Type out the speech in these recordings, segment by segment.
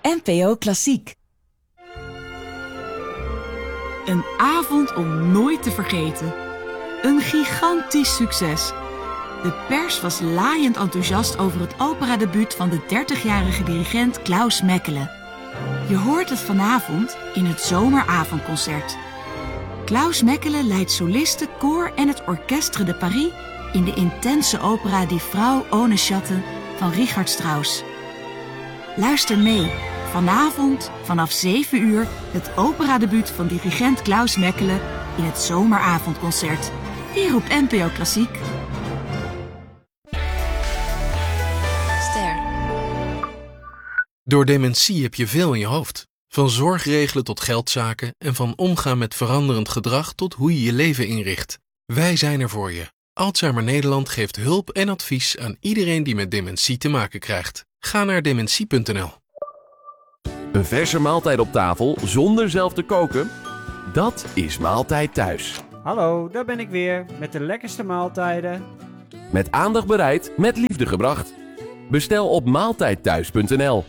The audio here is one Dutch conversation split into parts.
NPO Klassiek. Een avond om nooit te vergeten. Een gigantisch succes. De pers was laaiend enthousiast over het operadebuut van de 30-jarige dirigent Klaus Mekele. Je hoort het vanavond in het zomeravondconcert. Klaus Mekele leidt solisten, koor en het Orchestre de Paris in de intense opera Die Frau ohne Schatten van Richard Strauss. Luister mee. Vanavond vanaf 7 uur het operadebuut van dirigent Klaus Mekele in het zomeravondconcert. Hier op NPO Klassiek. Ster. Door dementie heb je veel in je hoofd. Van zorgregelen tot geldzaken en van omgaan met veranderend gedrag tot hoe je je leven inricht. Wij zijn er voor je. Alzheimer Nederland geeft hulp en advies aan iedereen die met dementie te maken krijgt. Ga naar dementie.nl. Een verse maaltijd op tafel zonder zelf te koken? Dat is Maaltijd Thuis. Hallo, daar ben ik weer met de lekkerste maaltijden. Met aandacht bereid, met liefde gebracht. Bestel op maaltijdthuis.nl.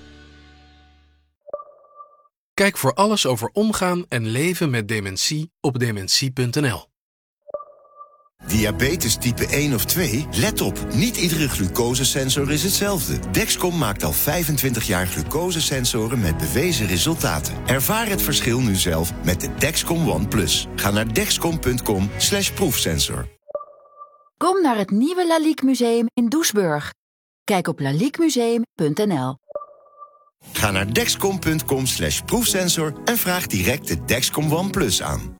Kijk voor alles over omgaan en leven met dementie op dementie.nl. Diabetes type 1 of 2? Let op, niet iedere glucosesensor is hetzelfde. Dexcom maakt al 25 jaar glucosesensoren met bewezen resultaten. Ervaar het verschil nu zelf met de Dexcom ONE+. Ga naar dexcom.com/proefsensor. Kom naar het nieuwe Lalique Museum in Doesburg. Kijk op laliquemuseum.nl. Ga naar dexcom.com/proefsensor en vraag direct de Dexcom ONE+ aan.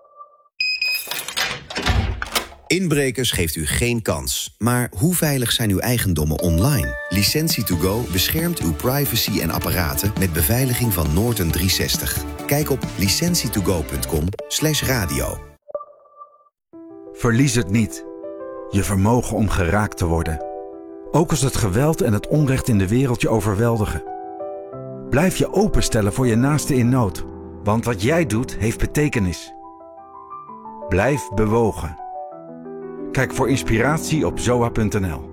Inbrekers geeft u geen kans. Maar hoe veilig zijn uw eigendommen online? Licentie2Go beschermt uw privacy en apparaten met beveiliging van Norton 360. Kijk op licentietogo.com/radio. Verlies het niet. Je vermogen om geraakt te worden. Ook als het geweld en het onrecht in de wereld je overweldigen. Blijf je openstellen voor je naaste in nood. Want wat jij doet, heeft betekenis. Blijf bewogen. Kijk voor inspiratie op zoa.nl.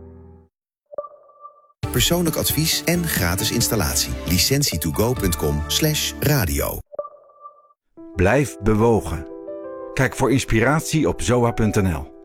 Persoonlijk advies en gratis installatie. Licentietogo.com/radio. Blijf bewogen. Kijk voor inspiratie op zoa.nl.